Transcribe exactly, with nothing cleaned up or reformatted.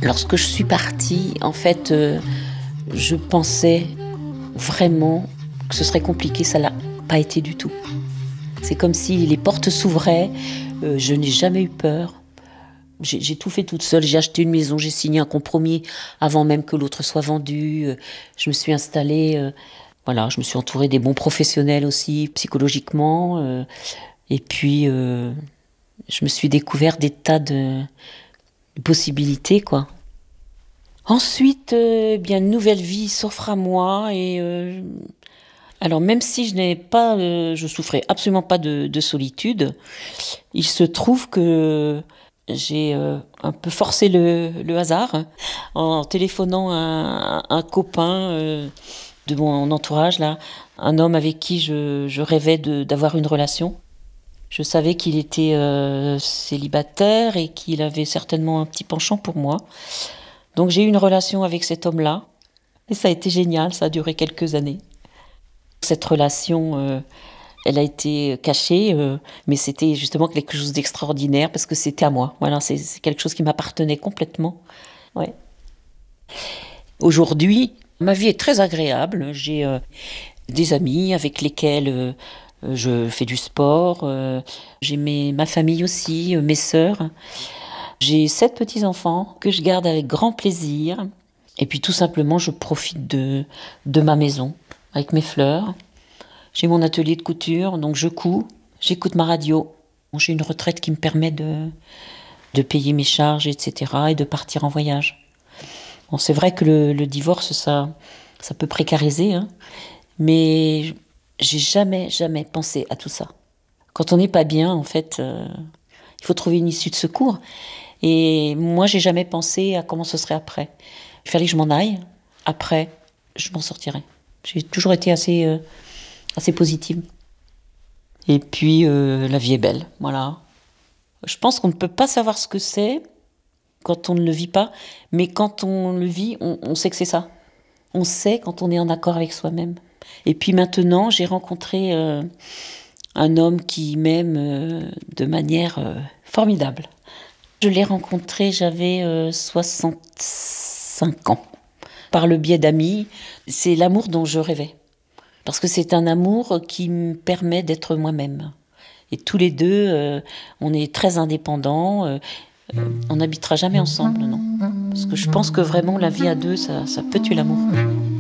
Lorsque je suis partie, en fait, heu, je pensais vraiment que ce serait compliqué, ça l'a pas été du tout. C'est comme si les portes s'ouvraient, heu, je n'ai jamais eu peur. J'ai j'ai tout fait toute seule, j'ai acheté une maison, j'ai signé un compromis avant même que l'autre soit vendu, heu, je me suis installée, heu, voilà, je me suis entourée des bons professionnels aussi, psychologiquement, heu et puis, heu, je me suis découvert des tas de possibilités, quoi. Ensuite, heu, bien une nouvelle vie s'offre à moi et heu, alors même si je n'ai pas, heu, je souffrais absolument pas de de solitude, il se trouve que j'ai, heu, un peu forcé le le hasard en téléphonant à un un copain, heu, de mon entourage là, un homme avec qui je je rêvais de d'avoir une relation. Je savais qu'il était, heu, célibataire et qu'il avait certainement un petit penchant pour moi. Donc j'ai eu une relation avec cet homme-là et ça a été génial, ça a duré quelques années. Cette relation, heu, elle a été cachée, heu, mais c'était justement quelque chose d'extraordinaire parce que c'était à moi. Voilà, c'est c'est quelque chose qui m'appartenait complètement. Ouais. Aujourd'hui, ma vie est très agréable. J'ai, heu, des amis avec lesquels, heu heu, je fais du sport, heu, j'ai mes ma famille aussi, heu, mes sœurs. J'ai sept petits-enfants que je garde avec grand plaisir et puis tout simplement je profite de de ma maison avec mes fleurs. J'ai mon atelier de couture, donc je couds, j'écoute ma radio. Bon, j'ai une retraite qui me permet de de payer mes charges et cetera et de partir en voyage. Bon, c'est vrai que le le divorce, ça ça peut précariser, hein, mais j'ai jamais, jamais pensé à tout ça. Quand on n'est pas bien, en fait, heu, il faut trouver une issue de secours et moi, j'ai jamais pensé à comment ce serait après. Il fallait que je m'en aille, après, je m'en sortirai. J'ai toujours été assez, heu, assez positive. Et puis, heu, la vie est belle, voilà. Je pense qu'on ne peut pas savoir ce que c'est quand on ne le vit pas, mais quand on le vit, on on sait que c'est ça. On sait quand on est en accord avec soi-même. Et puis maintenant, j'ai rencontré, heu, un homme qui m'aime, heu, de manière, heu, formidable. Je l'ai rencontré, j'avais, heu, soixante-cinq ans. Par le biais d'amis, c'est l'amour dont je rêvais. Parce que c'est un amour qui me permet d'être moi-même. Et tous les deux, heu, on est très indépendants, heu, on n'habitera jamais ensemble, non. Parce que je pense que vraiment la vie à deux, ça ça peut tuer l'amour.